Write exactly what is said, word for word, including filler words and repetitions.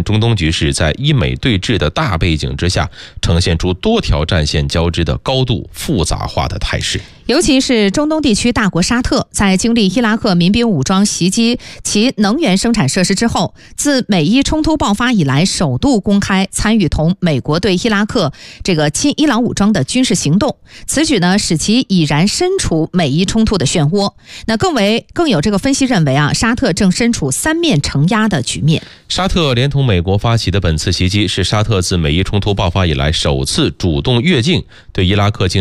中东局势在伊美对峙的大背景之下，呈现出多条战线交织的高度复杂化的态势。 尤其是中东地区大国沙特，在经历伊拉克民兵武装袭击其能源生产设施之后，自美伊冲突爆发以来，首度公开参与同美国对伊拉克这个亲伊朗武装的军事行动。此举呢，使其已然身处美伊冲突的漩涡。那更为更有这个分析认为啊，沙特正身处三面承压的局面。 沙特连同美国发起的本次袭击，是沙特自美伊冲突爆发以来首次主动越境对伊拉克进